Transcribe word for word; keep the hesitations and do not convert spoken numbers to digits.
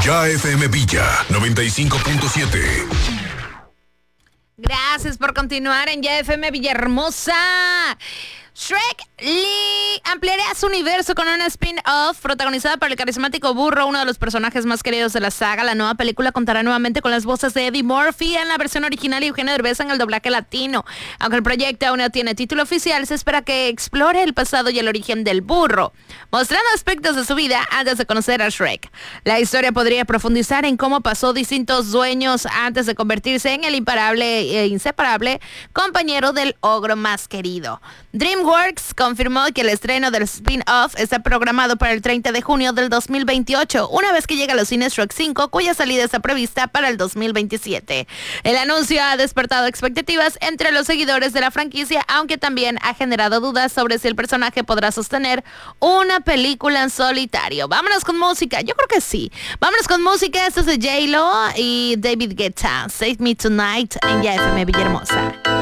Ya F M Villa noventa y cinco punto siete. Gracias por continuar en Ya F M Villahermosa. Shrek Lee ampliará su universo con una spin-off protagonizada por el carismático Burro, uno de los personajes más queridos de la saga. La nueva película contará nuevamente con las voces de Eddie Murphy en la versión original y Eugenio Derbez en el doblaje latino. Aunque el proyecto aún no tiene título oficial, se espera que explore el pasado y el origen del burro, mostrando aspectos de su vida antes de conocer a Shrek. La historia podría profundizar en cómo pasó distintos dueños antes de convertirse en el imparable e inseparable compañero del ogro más querido. DreamWorks confirmó que el estreno del spin-off está programado para el treinta de junio del dos mil veintiocho, una vez que llega a los cines Shrek cinco, cuya salida está prevista para el dos mil veintisiete. El anuncio ha despertado expectativas entre los seguidores de la franquicia, aunque también ha generado dudas sobre si el personaje podrá sostener una película en solitario. Vámonos con música, yo creo que sí. Vámonos con música, esto es de J-Lo y David Guetta, Save Me Tonight en Ya F M Villahermosa.